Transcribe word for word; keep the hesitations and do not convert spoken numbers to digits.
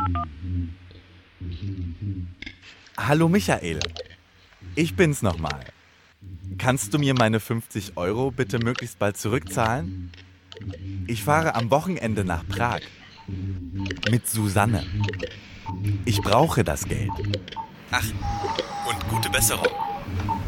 Hallo Michael, ich bin's nochmal. Kannst du mir meine fünfzig Euro bitte möglichst bald zurückzahlen? Ich fahre am Wochenende nach Prag. Mit Susanne. Ich brauche das Geld. Ach, und gute Besserung.